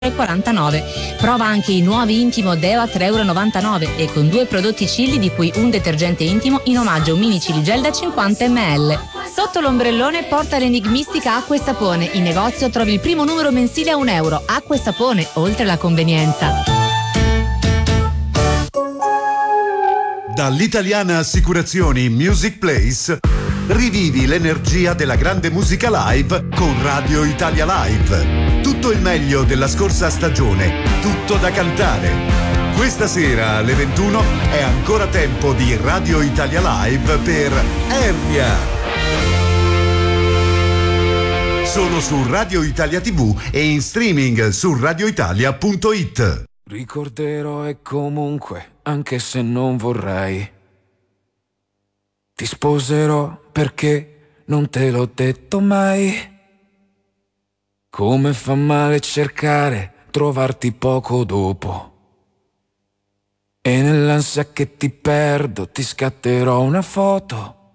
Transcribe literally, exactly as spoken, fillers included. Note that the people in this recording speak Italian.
quarantanove. Prova anche i nuovi Intimo Deo a tre virgola novantanove e con due prodotti Cilli, di cui un detergente intimo, in omaggio un mini Ciligel da cinquanta millilitri. Sotto l'ombrellone porta l'enigmistica Acqua e Sapone. In negozio trovi il primo numero mensile a un euro. Acqua e Sapone, oltre la convenienza. Dall'italiana Assicurazioni Music Place rivivi l'energia della grande musica live con Radio Italia Live. Tutto il meglio della scorsa stagione, tutto da cantare. Questa sera alle ventuno è ancora tempo di Radio Italia Live per Ernia. Solo su Radio Italia tivù e in streaming su radioitalia punto it. Ricorderò e comunque, anche se non vorrei, ti sposerò perché non te l'ho detto mai. Come fa male cercare, trovarti poco dopo. E nell'ansia che ti perdo ti scatterò una foto